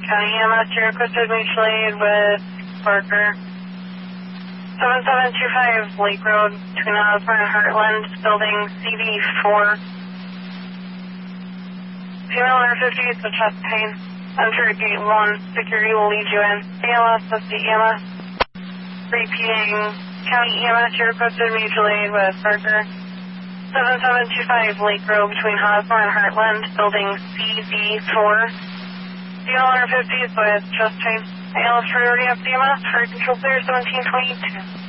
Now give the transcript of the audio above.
County EMS, you requested mutual aid with Parker. 7725 Lake Road, between Osborne and Heartland, building CV4. Female under 50 with chest pain. Enter gate 1. Security will lead you in. ALS, that's the EMS. Repeating, County EMS, you requested mutual aid with Parker. 7725 Lake Road, between Osborne and Heartland, building CV4. Female under 50 with chest pain. ALS priority up EMS for control clear 1722.